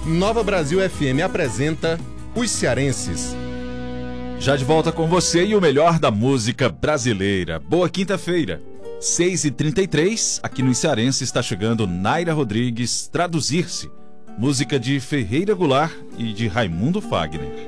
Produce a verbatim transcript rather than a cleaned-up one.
Nova Brasil F M apresenta Os Cearenses. Já de volta com você e o melhor da música brasileira. Boa quinta-feira, seis e trinta e três, aqui no Cearense está chegando Naira Rodrigues, Traduzir-se, música de Ferreira Goulart e de Raimundo Fagner.